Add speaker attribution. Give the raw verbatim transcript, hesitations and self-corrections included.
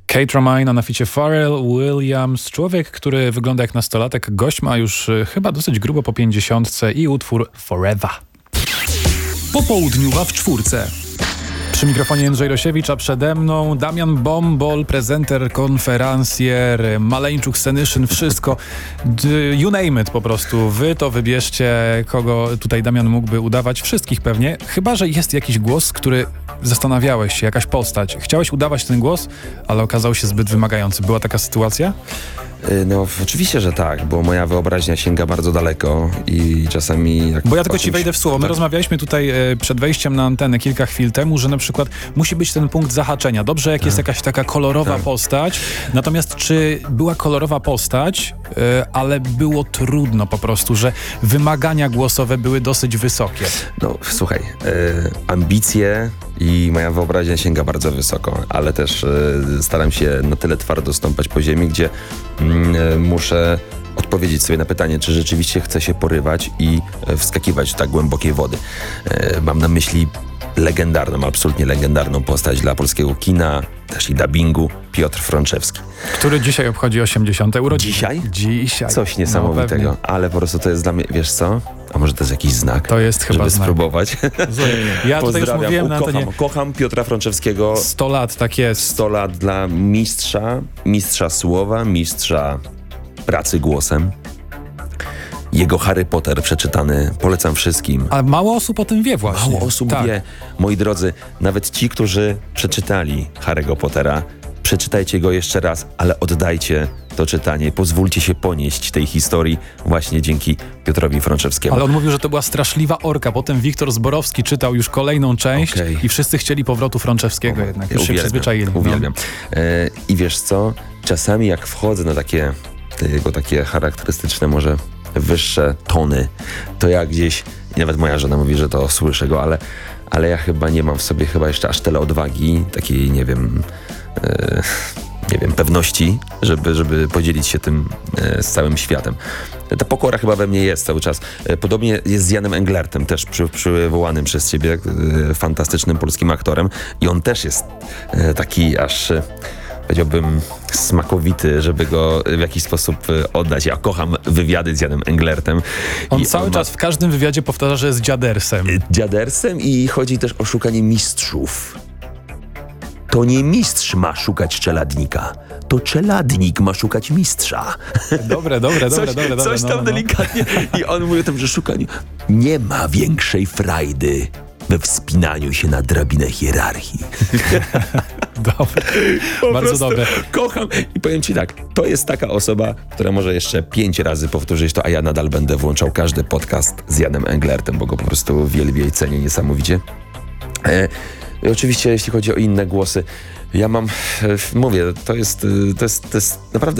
Speaker 1: Kate Romine na ficie Pharrell Williams. Człowiek, który wygląda jak nastolatek. Gość ma już y, chyba dosyć grubo po pięćdziesiątce i utwór Forever.
Speaker 2: Popołudniowa w czwórce.
Speaker 1: Przy mikrofonie Jędrzej Rosiewicz, a przede mną Damian Bombol, prezenter, konferencjer, Maleńczuk, Senyszyn, wszystko. D- you name it po prostu. Wy to wybierzcie, kogo tutaj Damian mógłby udawać. Wszystkich pewnie. Chyba że jest jakiś głos, który zastanawiałeś się, jakaś postać. Chciałeś udawać ten głos, ale okazał się zbyt wymagający. Była taka sytuacja?
Speaker 3: No oczywiście, że tak, bo moja wyobraźnia sięga bardzo daleko i czasami... Jak
Speaker 1: Bo ja tylko
Speaker 3: czymś,
Speaker 1: ci wejdę w słowo. My
Speaker 3: tak.
Speaker 1: rozmawialiśmy tutaj e, przed wejściem na antenę kilka chwil temu, że na przykład musi być ten punkt zahaczenia. Dobrze, jak jest jakaś taka kolorowa
Speaker 3: tak.
Speaker 1: postać. Natomiast czy była kolorowa postać, e, ale było trudno po prostu, że wymagania głosowe były dosyć wysokie?
Speaker 3: No słuchaj, e, ambicje i moja wyobraźnia sięga bardzo wysoko, ale też e, staram się na tyle twardo stąpać po ziemi, gdzie mm, e, muszę odpowiedzieć sobie na pytanie, czy rzeczywiście chcę się porywać i e, wskakiwać w tak głębokiej wody. E, mam na myśli legendarną, absolutnie legendarną postać dla polskiego kina, też i dubbingu, Piotr Frączewski.
Speaker 1: Który dzisiaj obchodzi osiemdziesiąte urodziny.
Speaker 3: Dzisiaj?
Speaker 1: Dzisiaj.
Speaker 3: Coś
Speaker 1: No,
Speaker 3: niesamowitego,
Speaker 1: pewnie.
Speaker 3: ale po prostu to jest dla mnie, wiesz co? A może to jest jakiś znak?
Speaker 1: To jest chyba
Speaker 3: żeby
Speaker 1: znak.
Speaker 3: spróbować.
Speaker 1: Ja tutaj już mówiłem na
Speaker 3: kocham,
Speaker 1: antenie.
Speaker 3: kocham Piotra Frączewskiego.
Speaker 1: sto lat, tak jest.
Speaker 3: sto lat dla mistrza, mistrza słowa, mistrza pracy głosem. Jego Harry Potter przeczytany, polecam wszystkim.
Speaker 1: A mało osób o tym wie właśnie.
Speaker 3: Mało osób
Speaker 1: tak.
Speaker 3: wie. Moi drodzy, nawet ci, którzy przeczytali Harry'ego Pottera, przeczytajcie go jeszcze raz, ale oddajcie to czytanie. Pozwólcie się ponieść tej historii właśnie dzięki Piotrowi Frączewskiemu.
Speaker 1: Ale on mówił, że to była straszliwa orka. Potem Wiktor Zborowski czytał już kolejną część
Speaker 3: Okej.
Speaker 1: i wszyscy chcieli powrotu Frączewskiego jednak. Już się
Speaker 3: Uwielbiam,
Speaker 1: przyzwyczaili.
Speaker 3: Uwielbiam. E, I wiesz co? Czasami jak wchodzę na takie te jego takie charakterystyczne może wyższe tony, to ja gdzieś, nawet moja żona mówi, że to słyszę go, ale, ale ja chyba nie mam w sobie chyba jeszcze aż tyle odwagi, takiej, nie wiem, e, nie wiem, pewności, żeby, żeby podzielić się tym e, z całym światem. Ta pokora chyba we mnie jest cały czas. E, podobnie jest z Janem Englertem, też przy, przywołanym przez ciebie, e, fantastycznym polskim aktorem i on też jest e, taki aż... E, powiedziałbym smakowity, żeby go w jakiś sposób oddać. Ja kocham wywiady z Janem Englertem.
Speaker 1: On
Speaker 3: I
Speaker 1: cały
Speaker 3: on
Speaker 1: czas w każdym wywiadzie powtarza, że jest dziadersem.
Speaker 3: dziadersem i chodzi też o szukanie mistrzów. To nie mistrz ma szukać czeladnika, to czeladnik ma szukać mistrza.
Speaker 1: Dobre, dobre, dobre,
Speaker 3: coś,
Speaker 1: dobre. dobre
Speaker 3: coś
Speaker 1: no,
Speaker 3: tam
Speaker 1: no, no.
Speaker 3: delikatnie. I on mówi o tym, że szukanie. Nie ma większej frajdy we wspinaniu się na drabinę hierarchii.
Speaker 1: Dobre.
Speaker 3: Po
Speaker 1: Bardzo
Speaker 3: prostu
Speaker 1: dobre.
Speaker 3: Kocham. I powiem ci tak, to jest taka osoba, która może jeszcze pięć razy powtórzyć to, a ja nadal będę włączał każdy podcast z Janem Englertem, bo go po prostu wielbię i cenię niesamowicie. E, i oczywiście jeśli chodzi o inne głosy, ja mam, e, mówię, to jest, to jest, to jest naprawdę